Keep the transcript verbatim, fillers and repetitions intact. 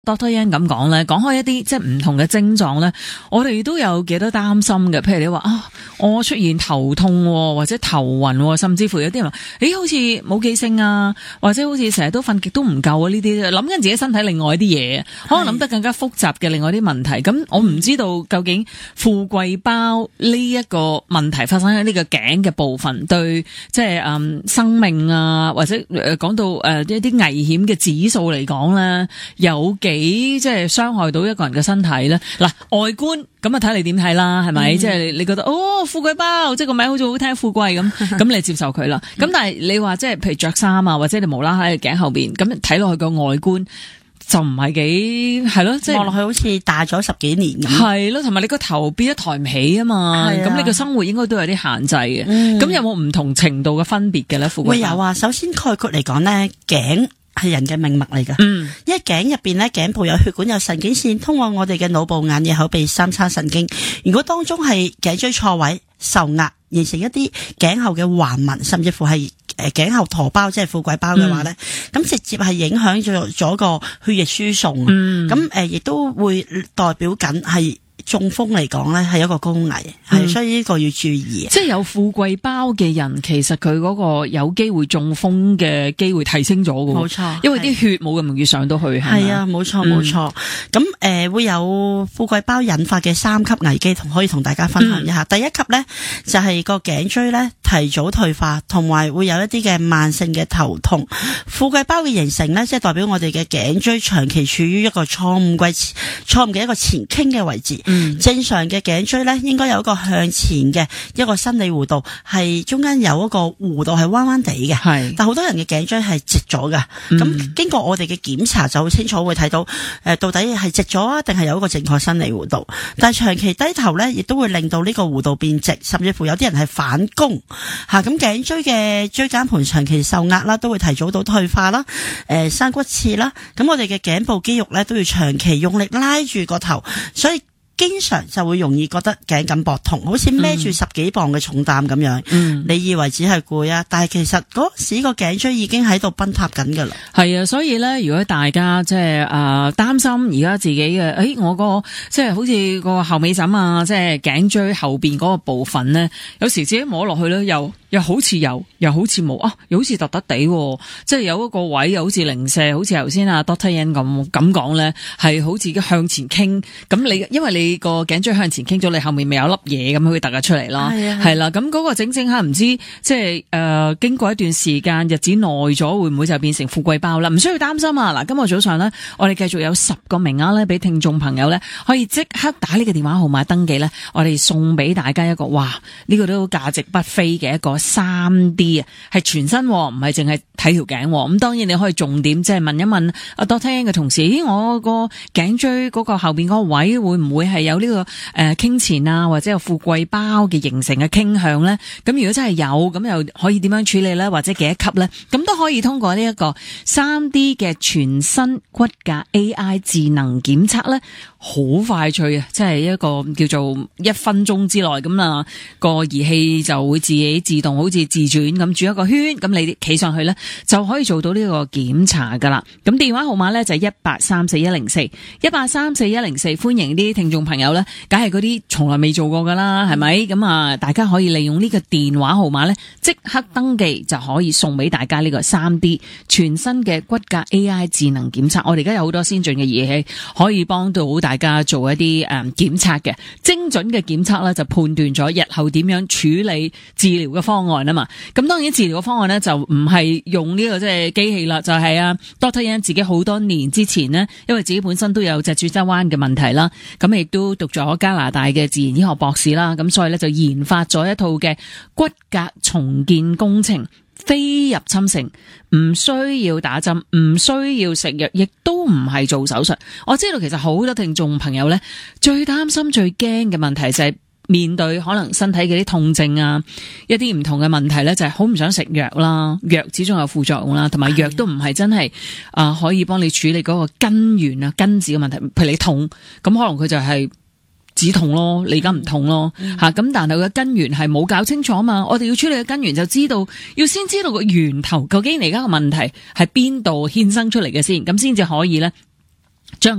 doctor Yan 咁講咧，講開一啲即係唔同嘅症狀咧，我哋都有幾多擔心嘅。譬如你話啊，我出現頭痛或者頭暈，甚至乎有啲人話，誒好似冇記性啊，或者好似成日都瞓極都唔夠啊，呢啲諗緊自己身體另外一啲嘢，可能諗得更加複雜嘅另外啲問題。咁我唔知道究竟富貴包呢一個問題發生喺呢個頸嘅部分，對即係嗯生命啊，或者誒講到誒一啲危險嘅指數嚟講咧，有幾幾即係傷害到一個人嘅身體咧？嗱，外觀咁啊，睇你點睇啦，係咪？嗯、即係你你覺得哦，富貴包，即係個名好似好聽，富貴咁，咁你接受佢啦。咁但係你話即係譬如着衫啊，或者你無啦啦喺頸後邊，咁睇落去個外觀就唔係幾係咯，即係望落去好似大咗十幾年咁。係咯，同埋你個頭變咗抬唔起啊嘛，咁你個生活應該都有啲限制嘅。咁、嗯、有冇唔同程度嘅分別嘅咧？富貴包會有啊。首先概括嚟講咧，頸係人嘅命脈嚟噶，嗯，因為頸入邊咧，頸部有血管有神經線通往我哋嘅腦部、眼、耳、口、鼻三叉神經。如果當中係頸椎錯位受壓，形成一啲頸後嘅橫紋，甚至乎係誒頸後駝包，即係富貴包嘅話咧，咁、嗯、直接係影響咗咗個血液輸送，嗯，咁誒亦都會代表緊係。中風嚟講咧係一個高危，係、嗯、所以呢個要注意。即係有富貴包嘅人，其實佢嗰個有機會中風嘅機會提升咗嘅。冇錯，因為啲血冇咁容易上到去。係啊，冇錯冇錯。咁誒、呃、會有富貴包引發嘅三級危機，同可以同大家分享一下。嗯、第一級咧就係、是、個頸椎咧提早退化，同埋會有一啲嘅慢性嘅頭痛。富貴包嘅形成咧，即係代表我哋嘅頸椎長期處於一個錯誤嘅錯誤嘅一個前傾嘅位置。嗯、正常嘅頸椎咧，應該有一個向前嘅一個生理弧度，係中間有一個弧度係彎彎地嘅。係，但好多人嘅頸椎係直咗㗎。咁、嗯、經過我哋嘅檢查就好清楚會睇到，誒、呃、到底係直咗啊，定係有一個正確生理弧度。但係長期低頭咧，亦都會令到呢個弧度變直，甚至乎有啲人係反弓吓。咁、啊、頸椎嘅椎間盤長期受壓啦，都會提早到退化啦，誒、呃、生骨刺啦。咁我哋嘅頸部肌肉咧都要長期用力拉住個頭，所以經常就會容易覺得頸緊膊痛，好似孭住十幾磅嘅重擔咁樣。嗯，你以為只係攰啊，但係其實嗰時個頸椎已經喺度崩塌緊噶啦。係啊，所以咧，如果大家即係誒擔心而家自己嘅，誒、哎、我個即係好似個後尾枕啊，即係頸椎後邊嗰個部分咧，有時自己摸落去咧，又又好似有，又好似冇啊，又好似突突地，即係有一個位又好似零舍，好似頭先阿 doctor Yan 咁咁講咧，係好似向前傾。咁你因為你個頸椎向前傾咗，你後面咪有粒嘢咁，佢會突咗出嚟啦。係啊，係啦。咁嗰個整整下唔知即係誒、呃，經過一段時間日子耐咗，會唔會就變成富貴包啦？唔需要擔心啊！嗱，今日早上咧，我哋繼續有十個名額咧，俾聽眾朋友咧可以即刻打呢個電話號碼登記咧，我哋送俾大家一個哇，呢、這個都價值不菲嘅一個三 D 啊，係全身，唔係淨係睇條頸。咁當然你可以重點即係問一問阿 doctor Yan 嘅同事，咦，我個頸椎嗰個後邊嗰個位會唔會係有呢、這個誒傾前啊，或者有富貴包嘅形成嘅傾向咧？咁如果真係有，咁又可以點樣處理咧？或者幾多級咧？咁都可以通過呢一個三 D 嘅全身骨骼 A I 智能檢測咧，好快脆啊！即係一個叫做一分鐘之內咁啊，個儀器就會自己自動好似自轉咁轉一個圈，咁你企上去咧就可以做到呢個檢查噶啦。咁電話號碼咧就係一八三四一零四一八三四一零四，歡迎啲聽眾朋友咧，梗係嗰啲從來未做過噶啦，係咪？咁啊，大家可以利用呢個電話號碼咧，即刻登記就可以送俾大家呢個三 D 全身嘅骨骼 A I 智能檢測。我哋而家有好多先進嘅儀器，可以幫到大家做一啲誒檢測嘅精準嘅檢測咧，就判斷咗日後點樣處理治療嘅方案啊嘛。咁當然治療嘅方案咧就唔係用呢個即係機器啦，就係啊 doctor Yan 自己好多年之前呢，因為自己本身都有脊柱側彎嘅問題啦，咁亦都讀咗加拿大嘅自然醫學博士啦，咁所以咧就研發咗一套嘅骨骼重建工程，非入侵性，唔需要打針，唔需要食藥，亦都唔係做手術。我知道其實好多聽眾朋友咧最擔心最驚嘅問題就係面對可能身體嘅啲痛症啊，一啲唔同嘅問題咧，就係好唔想食藥啦，藥始終有副作用啦，同埋藥都唔係真係啊、呃、可以幫你處理嗰個根源啊根治嘅問題。譬如你痛，咁可能佢就係止痛咯，你而家唔痛咯吓，咁、嗯、但係佢嘅根源係冇搞清楚啊嘛。我哋要處理嘅根源就知道，要先知道個源頭究竟你而家嘅問題係邊度衍生出嚟嘅先，咁先至可以咧將